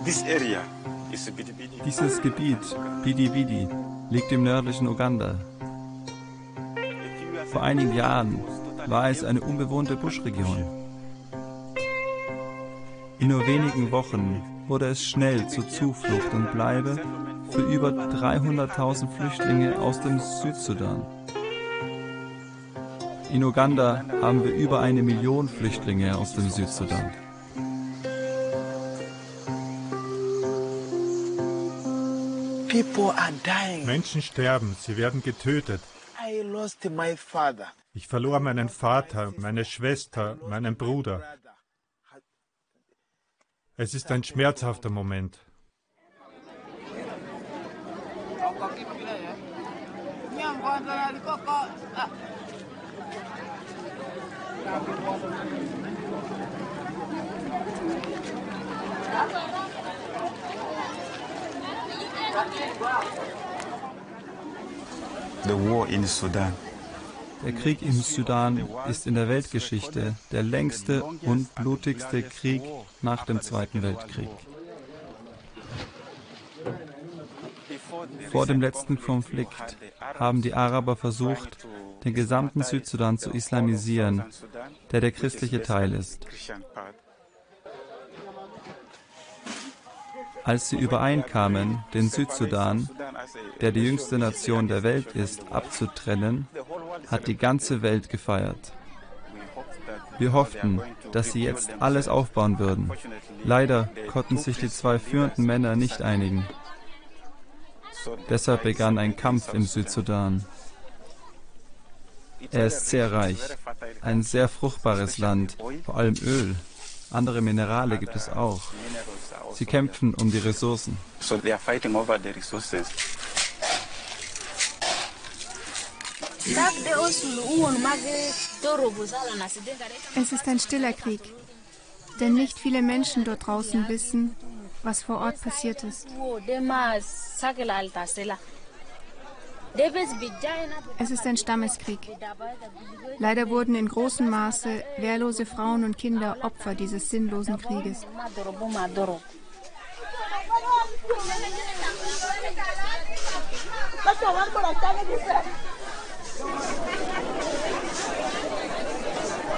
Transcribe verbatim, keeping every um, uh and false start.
Dieses Gebiet, Bidi Bidi, liegt im nördlichen Uganda. Vor einigen Jahren war es eine unbewohnte Buschregion. In nur wenigen Wochen wurde es schnell zur Zuflucht und Bleibe für über dreihunderttausend Flüchtlinge aus dem Südsudan. In Uganda haben wir über eine Million Flüchtlinge aus dem Südsudan. Menschen sterben, sie werden getötet. Ich verlor meinen Vater, meine Schwester, meinen Bruder. Es ist ein schmerzhafter Moment. The war in Sudan. Der Krieg im Sudan ist in der Weltgeschichte der längste und blutigste Krieg nach dem Zweiten Weltkrieg. Vor dem letzten Konflikt haben die Araber versucht, den gesamten Südsudan zu islamisieren, der der christliche Teil ist. Als sie übereinkamen, den Südsudan, der die jüngste Nation der Welt ist, abzutrennen, hat die ganze Welt gefeiert. Wir hofften, dass sie jetzt alles aufbauen würden. Leider konnten sich die zwei führenden Männer nicht einigen. Deshalb begann ein Kampf im Südsudan. Er ist sehr reich, ein sehr fruchtbares Land, vor allem Öl. Andere Minerale gibt es auch. Sie kämpfen um die Ressourcen. Es ist ein stiller Krieg, denn nicht viele Menschen dort draußen wissen, was vor Ort passiert ist. Es ist ein Stammeskrieg. Leider wurden in großem Maße wehrlose Frauen und Kinder Opfer dieses sinnlosen Krieges.